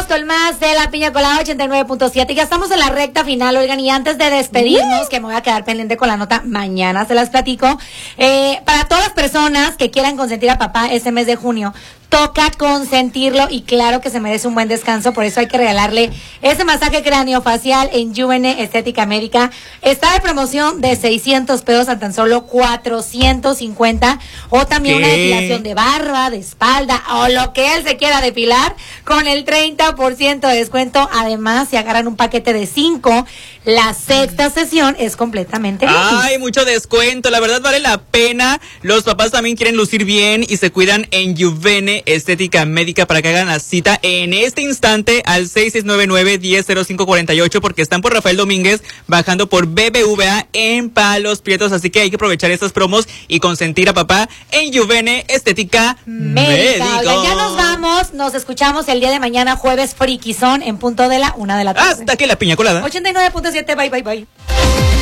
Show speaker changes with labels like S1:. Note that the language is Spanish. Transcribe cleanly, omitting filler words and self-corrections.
S1: con más de la Piña Colada 89.7. Ya estamos en la recta final, oigan, y antes de despedirnos, que me voy a quedar pendiente con la nota, mañana se las platico. Para todas las personas que quieran consentir a papá este mes de junio, toca consentirlo y claro que se merece un buen descanso, por eso hay que regalarle ese masaje craneofacial en Juvene Estética Médica. Está de promoción de 600 pesos a tan solo 450, o también una depilación de barba, de espalda o lo que él se quiera depilar con el 30% de descuento. Además, si agarran un paquete de 5, la sexta sesión es completamente gratis.
S2: Ay, mucho descuento, la verdad vale la pena. Los papás también quieren lucir bien y se cuidan en Juvene Estética Médica para que hagan la cita en este instante al 6699-100548 porque están por Rafael Domínguez bajando por BBVA en Palos Prietos, así que hay que aprovechar estas promos y consentir a papá en Juvene Estética Médica.
S1: Oigan, ya nos vamos, nos escuchamos el día de mañana, jueves Frikizón, en punto de la 1 de la tarde.
S2: Hasta que la Piña Colada
S1: 89.7, bye.